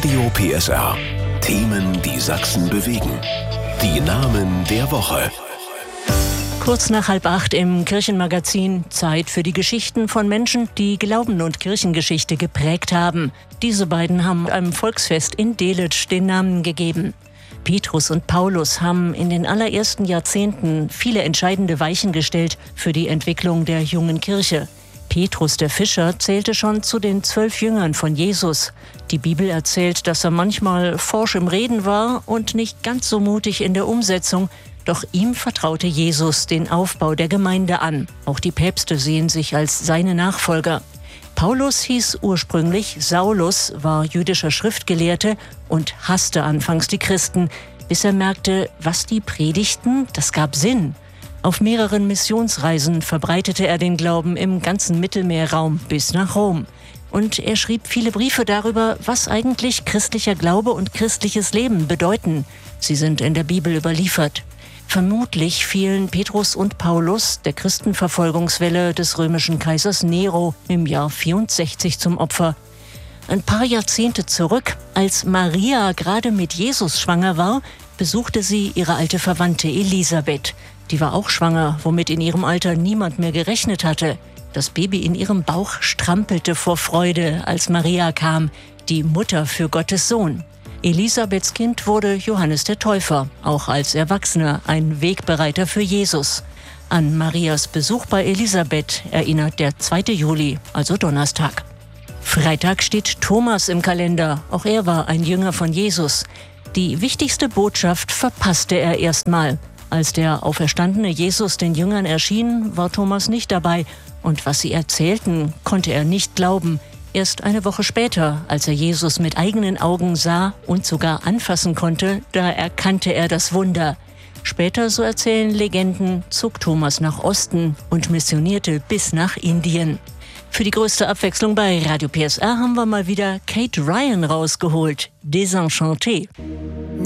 Radio PSR. Themen, die Sachsen bewegen. Die Namen der Woche. Kurz nach 7:30 im Kirchenmagazin. Zeit für die Geschichten von Menschen, die Glauben und Kirchengeschichte geprägt haben. Diese beiden haben einem Volksfest in Delitzsch den Namen gegeben. Petrus und Paulus haben in den allerersten Jahrzehnten viele entscheidende Weichen gestellt für die Entwicklung der jungen Kirche. Petrus der Fischer zählte schon zu den 12 Jüngern von Jesus. Die Bibel erzählt, dass er manchmal forsch im Reden war und nicht ganz so mutig in der Umsetzung. Doch ihm vertraute Jesus den Aufbau der Gemeinde an. Auch die Päpste sehen sich als seine Nachfolger. Paulus hieß ursprünglich Saulus, war jüdischer Schriftgelehrte und hasste anfangs die Christen, bis er merkte, was die predigten, das gab Sinn. Auf mehreren Missionsreisen verbreitete er den Glauben im ganzen Mittelmeerraum bis nach Rom. Und er schrieb viele Briefe darüber, was eigentlich christlicher Glaube und christliches Leben bedeuten. Sie sind in der Bibel überliefert. Vermutlich fielen Petrus und Paulus der Christenverfolgungswelle des römischen Kaisers Nero im Jahr 64 zum Opfer. Ein paar Jahrzehnte zurück, als Maria gerade mit Jesus schwanger war, besuchte sie ihre alte Verwandte Elisabeth. Die war auch schwanger, womit in ihrem Alter niemand mehr gerechnet hatte. Das Baby in ihrem Bauch strampelte vor Freude, als Maria kam, die Mutter für Gottes Sohn. Elisabeths Kind wurde Johannes der Täufer, auch als Erwachsener ein Wegbereiter für Jesus. An Marias Besuch bei Elisabeth erinnert der 2. Juli, also Donnerstag. Freitag steht Thomas im Kalender, auch er war ein Jünger von Jesus. Die wichtigste Botschaft verpasste er erstmal. Als der auferstandene Jesus den Jüngern erschien, war Thomas nicht dabei. Und was sie erzählten, konnte er nicht glauben. Erst eine Woche später, als er Jesus mit eigenen Augen sah und sogar anfassen konnte, da erkannte er das Wunder. Später, so erzählen Legenden, zog Thomas nach Osten und missionierte bis nach Indien. Für die größte Abwechslung bei Radio PSR haben wir mal wieder Kate Ryan rausgeholt. Désenchanté.